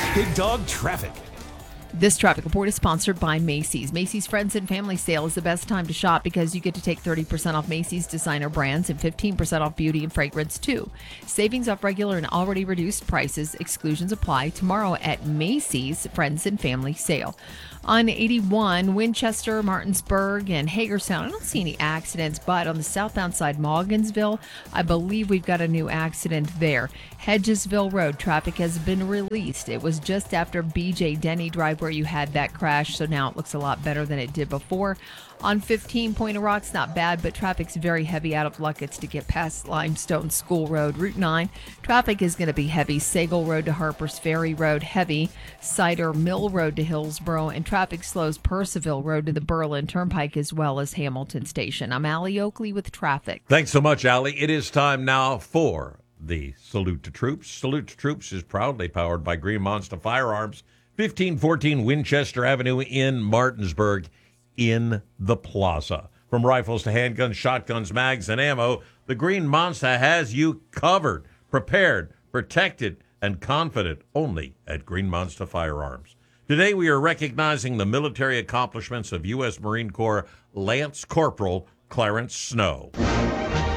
Big Dog Traffic. This traffic report is sponsored by Macy's. Macy's Friends and Family Sale is the best time to shop because you get to take 30% off Macy's designer brands and 15% off beauty and fragrance too. Savings off regular and already reduced prices. Exclusions apply tomorrow at Macy's Friends and Family Sale. On 81, Winchester, Martinsburg, and Hagerstown, I don't see any accidents, but on the southbound side, Morgansville, I believe we've got a new accident there. Hedgesville Road, traffic has been released. It was just after BJ Denny Drive where you had that crash, so now it looks a lot better than it did before. On 15, Point of Rocks, not bad, but traffic's very heavy out of Luckett's to get past Limestone School Road. Route 9, traffic is going to be heavy. Sagal Road to Harpers Ferry Road, heavy. Cider Mill Road to Hillsboro, and traffic slows Percival Road to the Berlin Turnpike as well as Hamilton Station. I'm Allie Oakley with traffic. Thanks so much, Allie. It is time now for the Salute to Troops. Salute to Troops is proudly powered by Green Monster Firearms, 1514 Winchester Avenue in Martinsburg, in the plaza. From rifles to handguns, shotguns, mags, and ammo, the Green Monster has you covered, prepared, protected, and confident only at Green Monster Firearms. Today we are recognizing the military accomplishments of U.S. Marine Corps Lance Corporal Clarence Snow.